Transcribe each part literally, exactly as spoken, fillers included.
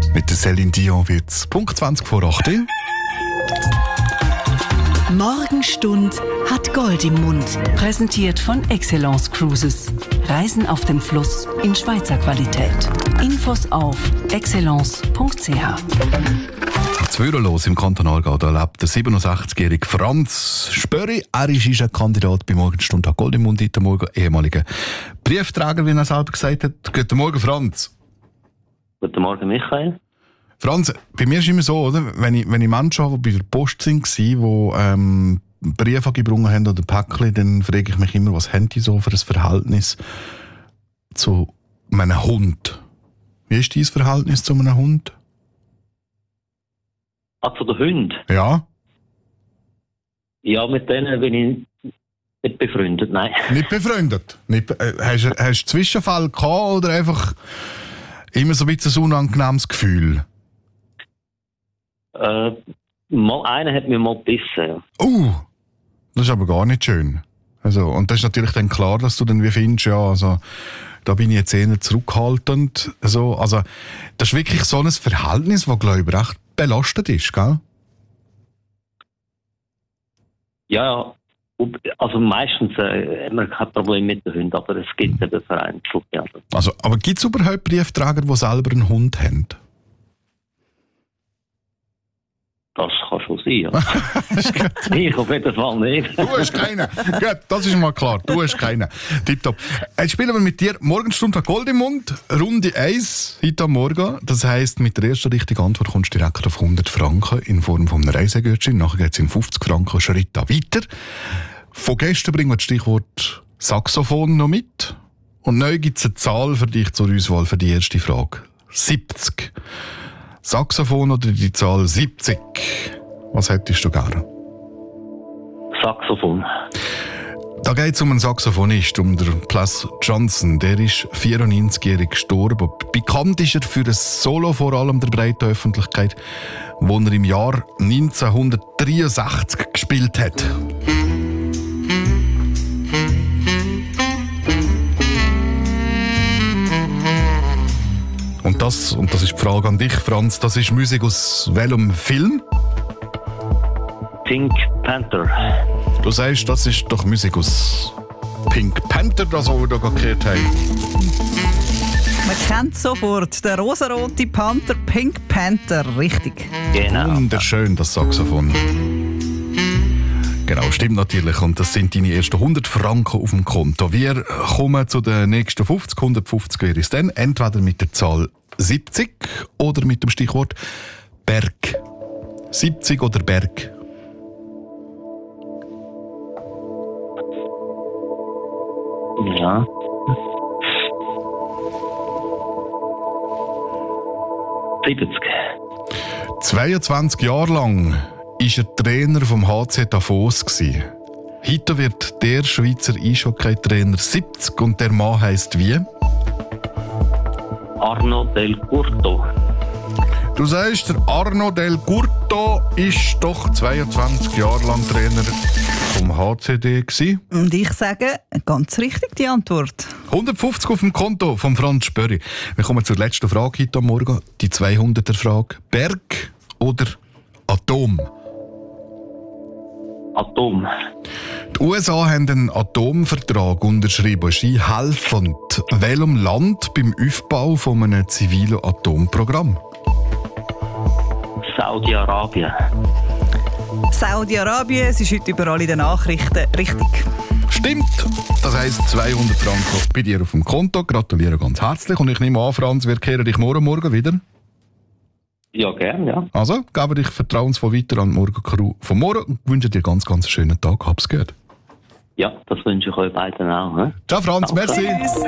Mit der Céline Dion wird es Punkt zwanzig vor acht. Morgenstund hat Gold im Mund. Präsentiert von Excellence Cruises. Reisen auf dem Fluss in Schweizer Qualität. Infos auf excellence punkt c h. Zwürerlos im Kanton Aargau, da lebt der siebenundsechzigjährige Franz Spöri. Er ist ein Kandidat bei Morgenstund hat Gold im Mund heute Morgen, ehemaliger Briefträger, wie er selber gesagt hat. Guten Morgen, Franz. Guten Morgen, Michael. Franz, bei mir ist es immer so, oder? Wenn ich, wenn ich Menschen habe, die bei der Post waren, die ähm, Briefe gebrungen haben oder Päckchen, dann frage ich mich immer, was haben die so für ein Verhältnis zu meinem Hund? Wie ist dein Verhältnis zu einem Hund? Ah, zu den Hunden? Ja. Ja, mit denen bin ich nicht befreundet, nein. Nicht befreundet? Nicht, äh, hast du hast du Zwischenfall gehabt oder einfach immer so ein bisschen ein unangenehmes Gefühl? Äh, mal, einer hat mich mal gebissen, ja. Uh, das ist aber gar nicht schön. Also, und das ist natürlich dann klar, dass du dann wie findest, ja, also, da bin ich jetzt eher zurückhaltend. Also, also, das ist wirklich so ein Verhältnis, das, glaube ich, recht belastet ist, gell? Ja, also meistens äh, haben wir kein Problem mit den Hunden, aber es gibt eben vereinzelt. Ja. Also, aber gibt es überhaupt Briefträger, die selber einen Hund haben? Das kann schon sein, ja. Ich auf jeden Fall nicht. Du hast keinen. Gut, das ist mal klar. Du hast keinen. Tipptopp. Jetzt spielen wir mit dir Morgenstund hat Gold im Mund. Runde eins heute am Morgen. Das heisst, mit der ersten richtigen Antwort kommst du direkt auf hundert Franken in Form von einem Reisegutschein. Nachher geht es in fünfzig Franken Schritt weiter. Von gestern bringen wir das Stichwort Saxophon noch mit. Und neu gibt es eine Zahl für dich zur Auswahl für die erste Frage. siebzig. Saxophon oder die Zahl siebzig? Was hättest du gerne? Saxophon. Da geht es um einen Saxophonist, um den Plas Johnson. Der ist vierundneunzigjährig gestorben. Bekannt ist er für ein Solo, vor allem der breiten Öffentlichkeit, das er im Jahr neunzehnhundertdreiundsechzig gespielt hat. Und das, und das ist die Frage an dich, Franz, das ist Musik aus welchem Film? Pink Panther. Du sagst, das ist doch Musik aus Pink Panther, das wir da gehört haben. Man kennt sofort den rosarote Panther, Pink Panther, richtig. Genau. Wunderschön, das Saxophon. Genau, stimmt natürlich. Und das sind deine ersten hundert Franken auf dem Konto. Wir kommen zu den nächsten fünfzig. hundertfünfzig wäre es dann. Entweder mit der Zahl siebzig oder mit dem Stichwort Berg. siebzig oder Berg? Ja. siebzig. zweiundzwanzig Jahre lang war er Trainer vom H C Davos. Heute wird der Schweizer Eishockey-Trainer siebzig und der Mann heisst wie? Arno Del Curto. Du sagst, der Arno Del Curto ist doch zweiundzwanzig Jahre lang Trainer vom H C D gewesen. Und ich sage, ganz richtig die Antwort. hundertfünfzig auf dem Konto von Franz Spöri. Wir kommen zur letzten Frage heute am Morgen, die zweihunderter Frage. Berg oder Atom? Atom. Die U S A haben einen Atomvertrag unterschrieben. Sie helfen welchem Land beim Aufbau von einem zivilen Atomprogramm? Saudi-Arabien. Saudi-Arabien, es ist heute überall in den Nachrichten. Richtig. Stimmt. Das heisst zweihundert Franken bei dir auf dem Konto. Gratuliere ganz herzlich. Und ich nehme an, Franz, wir kehren dich morgen Morgen wieder. Ja, gern, ja. Also, gebe dich vertrauensvoll weiter an die Morgencrew von morgen und wünsche dir ganz, ganz einen schönen Tag. Hab's gut. Ja, das wünsche ich euch beiden auch. He? Ciao, Franz. Danke. Merci.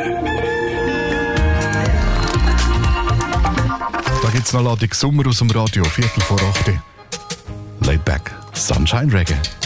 Da gibt's noch Ladung Sommer aus dem Radio. Viertel vor acht. Laid back. Sunshine Reggae.